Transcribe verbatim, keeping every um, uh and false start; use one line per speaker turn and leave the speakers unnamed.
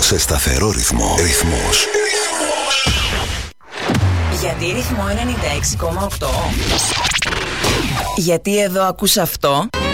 Σε σταθερό ρυθμό. Ρυθμός.
Γιατί ρυθμό ενενήντα έξι κόμμα οκτώ? Γιατί εδώ ακούς αυτό?